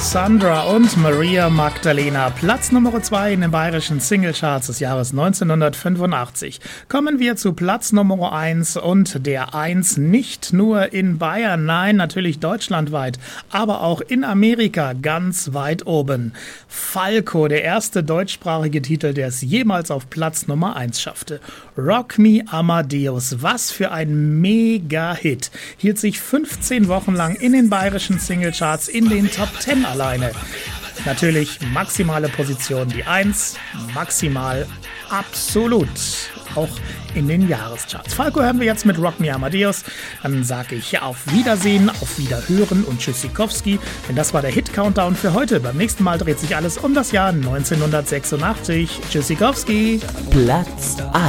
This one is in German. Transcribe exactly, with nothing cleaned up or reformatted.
Sandra und Maria Magdalena. Platz Nummer zwei in den bayerischen Singlecharts des Jahres neunzehnhundertfünfundachtzig. Kommen wir zu Platz Nummer eins und der eins nicht nur in Bayern, nein, natürlich deutschlandweit, aber auch in Amerika ganz weit oben. Falco, der erste deutschsprachige Titel, der es jemals auf Platz Nummer eins schaffte. Rock Me Amadeus, was für ein Mega-Hit. Hielt sich fünfzehn Wochen lang in den bayerischen Singlecharts in den Top zehn alleine. Natürlich maximale Position die eins, maximal absolut auch in den Jahrescharts. Falco hören wir jetzt mit Rock Me Amadeus. Dann sage ich auf Wiedersehen, auf Wiederhören und Tschüssikowski, denn das war der Hit-Countdown für heute. Beim nächsten Mal dreht sich alles um das Jahr neunzehnhundertsechsundachtzig. Tschüssikowski. Platz eins.